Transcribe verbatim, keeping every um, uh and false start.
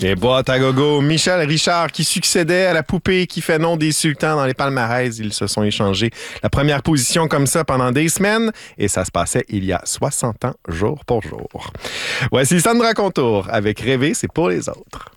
Les boîtes à gogo, Michel Richard qui succédait à la poupée qui fait nom des sultans dans les palmarès. Ils se sont échangés la première position comme ça pendant des semaines et ça se passait il y a soixante ans, jour pour jour. Voici Sandra Contour avec Rêver, c'est pour les autres.